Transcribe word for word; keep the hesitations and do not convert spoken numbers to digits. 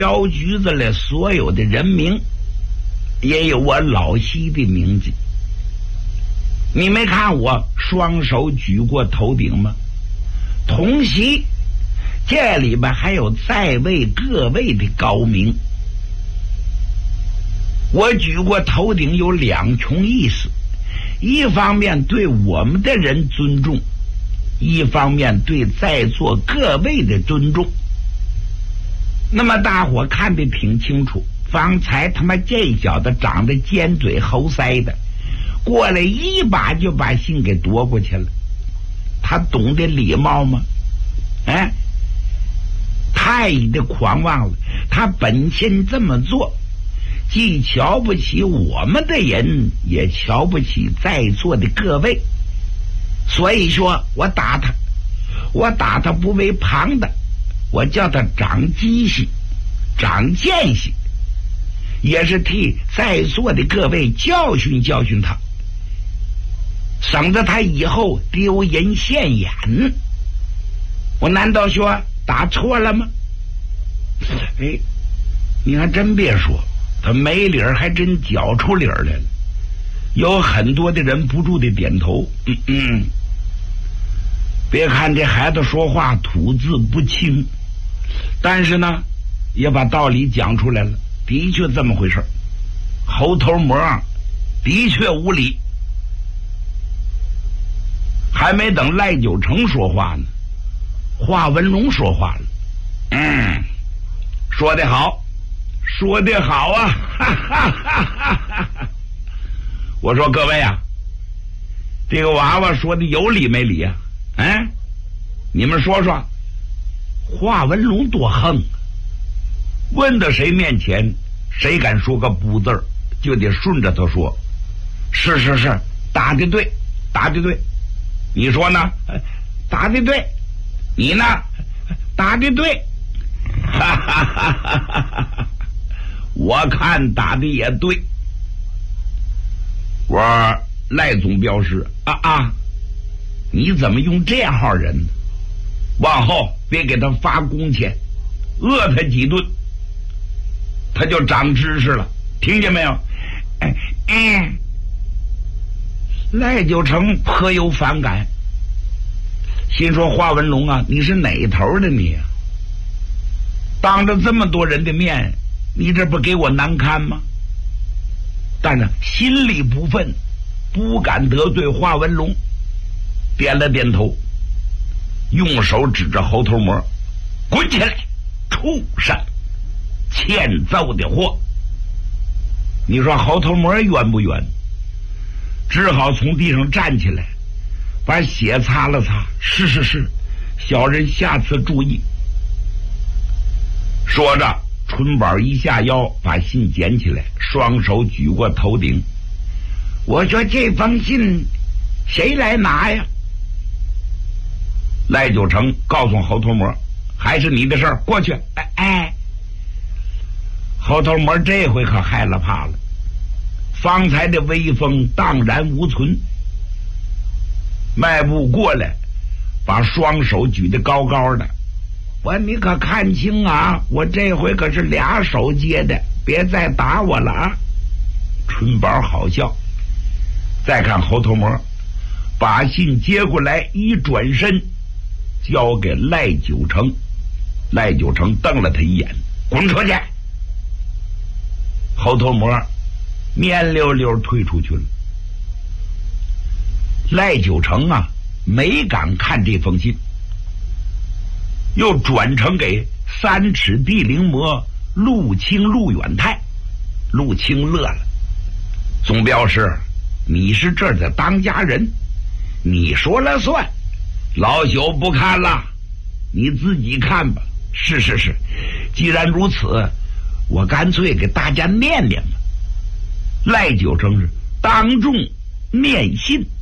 镖局子里所有的人名，也有我老西的名字。你没看我双手举过头顶吗？同时这里边还有在位各位的高明。我举过头顶有两重意思，一方面对我们的人尊重，一方面对在座各位的尊重。那么大伙看得挺清楚，方才他妈这小子长得尖嘴猴腮的，过来一把就把信给夺过去了。他懂得礼貌吗？哎，太的狂妄了。他本身这么做，既瞧不起我们的人，也瞧不起在座的各位。所以说我打他，我打他不为旁的，我叫他长记性，长见识，也是替在座的各位教训教训他，省得他以后丢人现眼。我难道说打错了吗？哎，你还真别说，他没理儿还真搅出理儿来了。有很多的人不住的点头。嗯嗯，别看这孩子说话吐字不清，但是呢也把道理讲出来了，的确这么回事。猴头膜的确无理。还没等赖九成说话呢，华文龙说话了。嗯，说得好，说得好啊！哈哈哈哈哈！我说各位啊，这个娃娃说的有理没理啊？哎，你们说说，华文龙多横，问到谁面前，谁敢说个不字儿，就得顺着他说。是是是，答的对，答的对。你说呢？答的对。你呢？答的对。哈哈哈哈哈！我看答的也对。我赖总表示啊啊，你怎么用这样号人呢？往后别给他发工钱，饿他几顿，他就长知识了，听见没有？哎哎，赖九成颇有反感，心说华文龙啊，你是哪头的你啊？当着这么多人的面，你这不给我难堪吗？但是心里不忿，不敢得罪华文龙，点了点头，用手指着猴头膜，滚起来，畜生，欠揍的货！你说猴头膜冤不冤？只好从地上站起来，把血擦了擦。是是是，小人下次注意。说着，春宝一下腰，把信捡起来，双手举过头顶。我说这封信谁来拿呀？赖九成告诉猴头膜，还是你的事儿，过去。哎哎，猴头膜这回可害了怕了，方才的威风荡然无存，迈步过来，把双手举得高高的。我你可看清啊，我这回可是俩手接的，别再打我了啊！春宝好笑。再看猴头膜，把信接过来，一转身交给赖九成。赖九成瞪了他一眼，滚出去！猴头膜面溜溜退出去了。赖九成啊，没敢看这封信，又转呈给三尺地灵魔陆清陆远泰。陆清乐了，总镖师，你是这儿的当家人，你说了算，老朽不看了，你自己看吧。是是是，既然如此，我干脆给大家念念吧。赖九成是当众念信。